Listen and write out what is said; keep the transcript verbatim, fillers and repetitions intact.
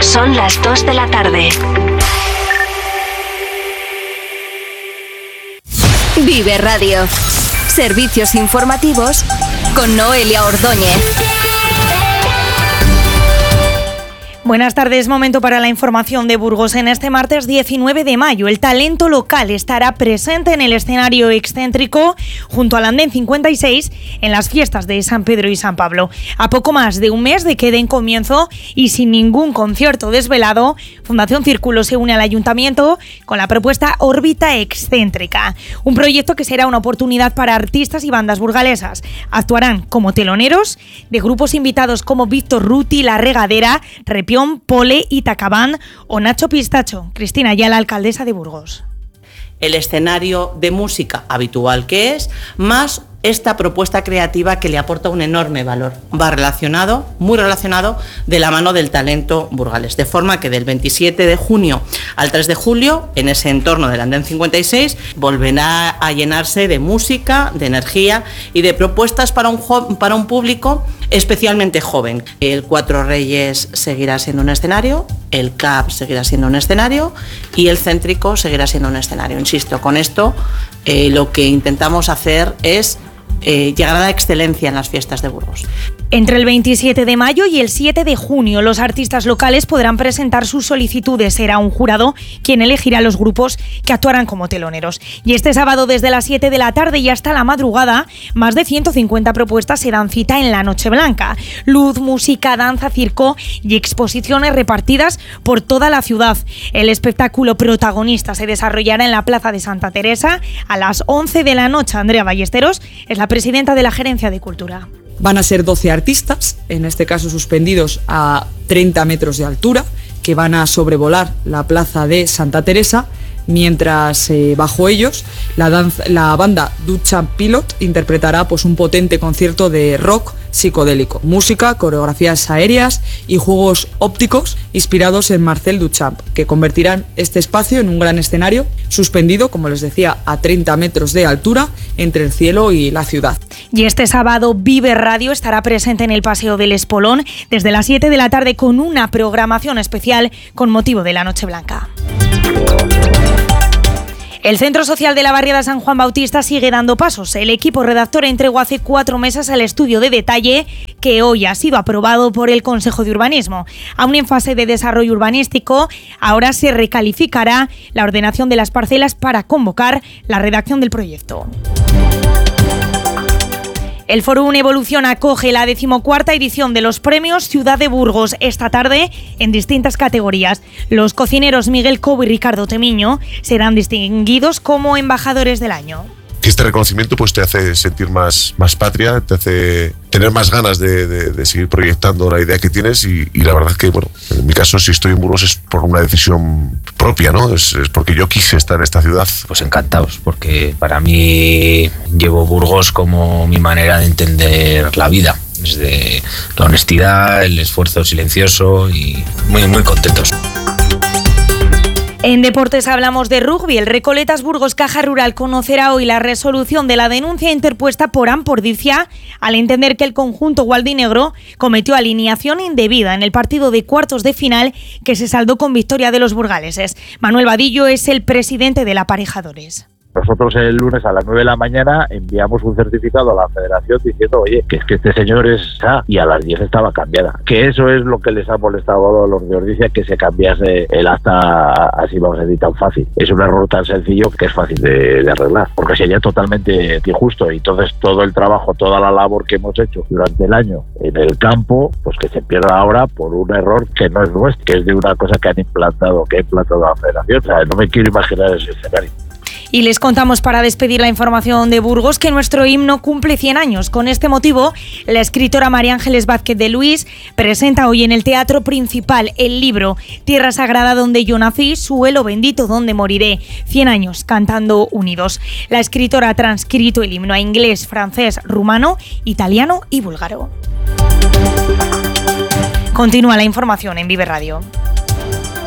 Son las dos de la tarde. Vive Radio. Servicios informativos con Noelia Ordóñez. Buenas tardes, momento para la información de Burgos. En este martes diecinueve de mayo, el talento local estará presente en el escenario excéntrico junto al Andén cincuenta y seis en las fiestas de San Pedro y San Pablo. A poco más de un mes de que den comienzo y sin ningún concierto desvelado, Fundación Círculo se une al Ayuntamiento con la propuesta Órbita Excéntrica, un proyecto que será una oportunidad para artistas y bandas burgalesas. Actuarán como teloneros de grupos invitados como Víctor Ruti, La Regadera, Repión, Pole, Itacabán o Nacho Pistacho. Cristina Ayala, alcaldesa de Burgos. El escenario de música habitual que es, más esta propuesta creativa que le aporta un enorme valor. Va relacionado, muy relacionado, de la mano del talento burgalés. De forma que del veintisiete de junio al tres de julio, en ese entorno del Andén cincuenta y seis, volverá a llenarse de música, de energía y de propuestas para un, jo- para un público especialmente joven. El Cuatro Reyes seguirá siendo un escenario, el C A P seguirá siendo un escenario y el Céntrico seguirá siendo un escenario. Insisto, con esto eh, lo que intentamos hacer es eh, llegar a la excelencia en las fiestas de Burgos. Entre el veintisiete de mayo y el siete de junio, los artistas locales podrán presentar sus solicitudes. Será un jurado quien elegirá los grupos que actuarán como teloneros. Y este sábado, desde las siete de la tarde y hasta la madrugada, más de ciento cincuenta propuestas se dan cita en la Noche Blanca. Luz, música, danza, circo y exposiciones repartidas por toda la ciudad. El espectáculo protagonista se desarrollará en la Plaza de Santa Teresa a las once de la noche. Andrea Ballesteros es la presidenta de la Gerencia de Cultura. Van a ser doce artistas, en este caso suspendidos a treinta metros de altura, que van a sobrevolar la plaza de Santa Teresa, mientras eh, bajo ellos la, danza, la banda Duchamp Pilot interpretará pues, un potente concierto de rock psicodélico, música, coreografías aéreas y juegos ópticos inspirados en Marcel Duchamp, que convertirán este espacio en un gran escenario suspendido, como les decía, a treinta metros de altura entre el cielo y la ciudad. Y este sábado Vive Radio estará presente en el Paseo del Espolón desde las siete de la tarde con una programación especial con motivo de la Noche Blanca. El Centro Social de la Barriada San Juan Bautista sigue dando pasos. El equipo redactor entregó hace cuatro meses el estudio de detalle que hoy ha sido aprobado por el Consejo de Urbanismo. Aún en fase de desarrollo urbanístico, ahora se recalificará la ordenación de las parcelas para convocar la redacción del proyecto. El Fórum Evolución acoge la decimocuarta edición de los premios Ciudad de Burgos esta tarde en distintas categorías. Los cocineros Miguel Cobo y Ricardo Temiño serán distinguidos como embajadores del año. Que este reconocimiento pues te hace sentir más, más patria, te hace tener más ganas de, de, de seguir proyectando la idea que tienes y, y la verdad es que, bueno, en mi caso si estoy en Burgos es por una decisión propia, ¿no? Es, es porque yo quise estar en esta ciudad. Pues encantados, porque para mí llevo Burgos como mi manera de entender la vida, desde la honestidad, el esfuerzo silencioso y muy, muy contentos. En deportes hablamos de rugby. El Recoletas Burgos Caja Rural conocerá hoy la resolución de la denuncia interpuesta por Ampordicia al entender que el conjunto gualdinegro cometió alineación indebida en el partido de cuartos de final que se saldó con victoria de los burgaleses. Manuel Vadillo es el presidente del Aparejadores. Nosotros el lunes a las nueve de la mañana enviamos un certificado a la federación diciendo, oye, que es que este señor es A, y a las diez estaba cambiada. Que eso es lo que les ha molestado a los de Ordizia, que se cambiase el acta así, vamos a decir, tan fácil. Es un error tan sencillo que es fácil de, de arreglar, porque sería totalmente injusto. Y entonces todo el trabajo, toda la labor que hemos hecho durante el año en el campo, pues que se pierda ahora por un error que no es nuestro, que es de una cosa que han implantado, que ha implantado la federación. O sea, no me quiero imaginar ese escenario. Y les contamos para despedir la información de Burgos que nuestro himno cumple cien años. Con este motivo, la escritora María Ángeles Vázquez de Luis presenta hoy en el Teatro Principal el libro Tierra Sagrada donde yo nací, suelo bendito donde moriré. cien años cantando unidos. La escritora ha transcrito el himno a inglés, francés, rumano, italiano y búlgaro. Continúa la información en Vive Radio.